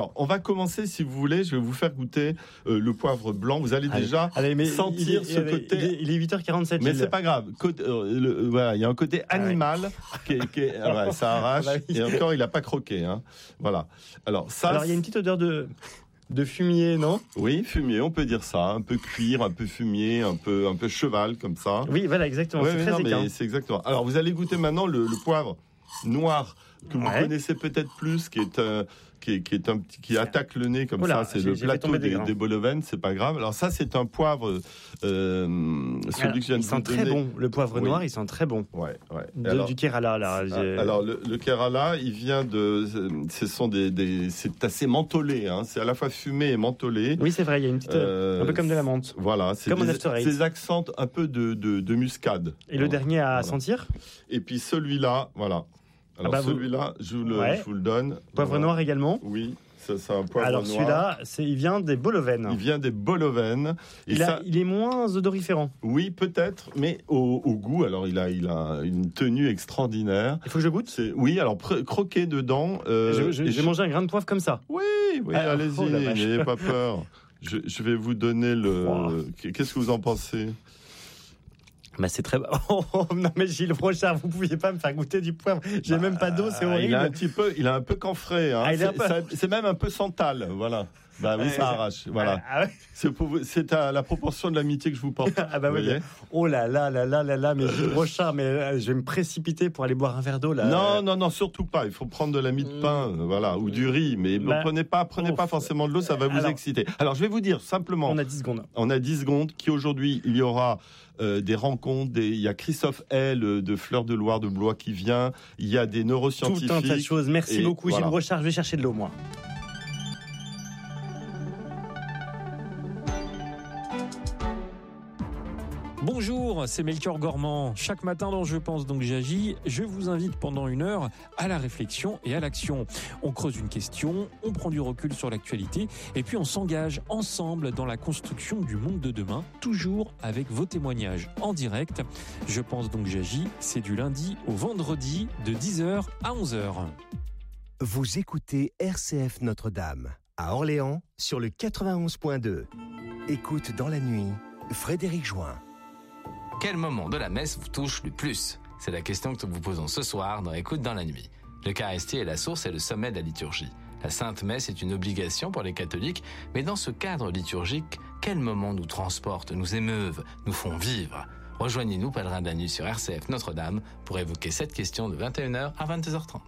Alors, on va commencer, si vous voulez, je vais vous faire goûter le poivre blanc. Vous allez déjà sentir ce côté... Il est 8h47. Mais c'est pas grave. Voilà, il y a un côté animal qui est ouais, ça arrache. Et encore, il n'a pas croqué. Hein. Voilà. Alors, il y a une petite odeur de fumier, non ? Oui, fumier, on peut dire ça. Un peu cuir, un peu fumier, un peu cheval, comme ça. Oui, voilà, exactement. Ouais, c'est très équin. c'est exactement. Alors, vous allez goûter maintenant le poivre noir que vous connaissez peut-être plus, qui attaque le nez comme ça. C'est le plateau des Boloven, c'est pas grave. Alors ça, c'est un poivre, celui que je viens de vous donner. Il sent très bon. Le poivre noir, il sent très bon. Ouais. Du Kerala, là. Alors le Kerala, il vient c'est assez mentholé, hein. C'est à la fois fumé et mentholé. Oui, c'est vrai. Il y a une petite, un peu comme de la menthe. Voilà. C'est comme ces accents un peu de muscade. Et le dernier à sentir. Et puis celui-là, voilà. Alors celui-là, je vous le donne. Poivre noir également. Oui, c'est un poivre noir. Alors celui-là, il vient des Boloven. Il vient des Boloven. Il est moins odoriférant. Oui, peut-être, mais au goût, alors il a une tenue extraordinaire. Il faut que je goûte. Oui, alors croquez dedans. J'ai mangé un grain de poivre comme ça. Oui, allez-y, n'ayez pas peur. Je vais vous donner Qu'est-ce que vous en pensez ? Bah c'est très oh, non mais Gilles Brochard, vous pouviez pas me faire goûter du poivre. J'ai même pas d'eau, c'est horrible. Il a un peu camphré, hein. C'est même un peu santal, voilà. Bah oui, ça arrache, voilà. C'est à la proportion de l'amitié que je vous porte. Ah bah oui. Oh là, mais Gilles Brochard, mais je vais me précipiter pour aller boire un verre d'eau là. Non, surtout pas. Il faut prendre de la mie de pain, voilà, ou du riz, mais prenez pas forcément de l'eau, ça va vous exciter. Alors, je vais vous dire simplement. On a 10 secondes. On a 10 secondes. Qu'aujourd'hui, il y aura des rencontres. Il y a Christophe L de Fleur de Loire de Blois qui vient. Il y a des neuroscientifiques. Tout un tas de choses. Merci beaucoup, Gilles Brochard. Je vais chercher de l'eau, moi. Bonjour, c'est Melchior Gormand. Chaque matin dans Je pense donc j'agis, je vous invite pendant 1 heure à la réflexion et à l'action. On creuse une question, on prend du recul sur l'actualité et puis on s'engage ensemble dans la construction du monde de demain, toujours avec vos témoignages en direct. Je pense donc j'agis, c'est du lundi au vendredi de 10h à 11h. Vous écoutez RCF Notre-Dame à Orléans sur le 91.2. Écoute dans la nuit, Frédéric Join. Quel moment de la messe vous touche le plus ? C'est la question que nous vous posons ce soir dans Écoute dans la nuit. L'Eucharistie est la source et le sommet de la liturgie. La Sainte Messe est une obligation pour les catholiques, mais dans ce cadre liturgique, quels moments nous transportent, nous émeuvent, nous font vivre ? Rejoignez-nous, pèlerins de la nuit sur RCF Notre-Dame, pour évoquer cette question de 21h à 22h30.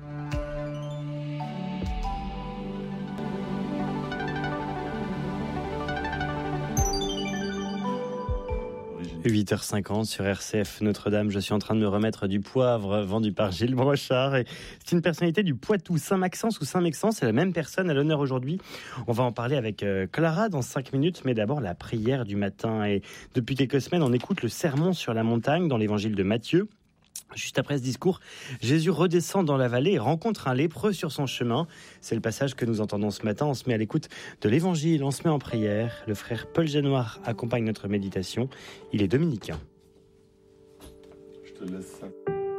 8h50 sur RCF Notre-Dame. Je suis en train de me remettre du poivre vendu par Gilles Brochard. Et c'est une personnalité du Poitou, Saint-Maxence ou Saint-Mexence. C'est la même personne à l'honneur aujourd'hui. On va en parler avec Clara dans 5 minutes. Mais d'abord, la prière du matin. Et depuis quelques semaines, on écoute le sermon sur la montagne dans l'évangile de Matthieu. Juste après ce discours, Jésus redescend dans la vallée et rencontre un lépreux sur son chemin. C'est le passage que nous entendons ce matin. On se met à l'écoute de l'évangile, on se met en prière. Le frère Paul Janoir accompagne notre méditation. Il est dominicain. Je te laisse ça.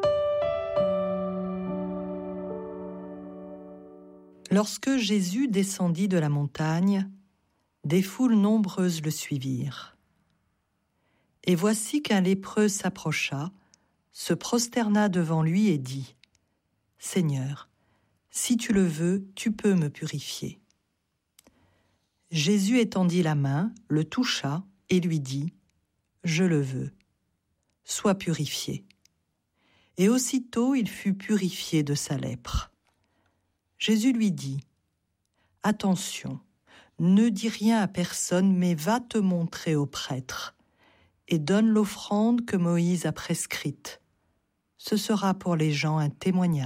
Lorsque Jésus descendit de la montagne, des foules nombreuses le suivirent. Et voici qu'un lépreux s'approcha, se prosterna devant lui et dit : « Seigneur, si tu le veux, tu peux me purifier. » Jésus étendit la main, le toucha et lui dit : « Je le veux, sois purifié. » Et aussitôt il fut purifié de sa lèpre. Jésus lui dit : « Attention, ne dis rien à personne, mais va te montrer au prêtre et donne l'offrande que Moïse a prescrite. Ce sera pour les gens un témoignage. »